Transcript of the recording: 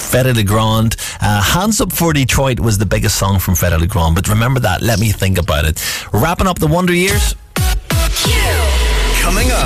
Fedde Le Grand. Hands Up for Detroit was the biggest song from Fedde Le Grand, but remember that. Let me think about it. Wrapping up the Wonder Years. Coming up.